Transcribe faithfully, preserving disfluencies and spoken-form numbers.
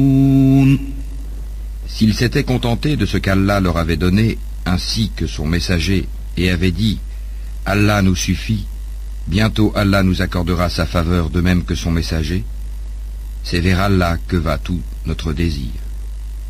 S'ils s'étaient contentés de ce qu'Allah leur avait donné, ainsi que son messager, et avaient dit « Allah nous suffit », bientôt Allah nous accordera sa faveur de même que son messager, c'est vers Allah que va tout notre désir.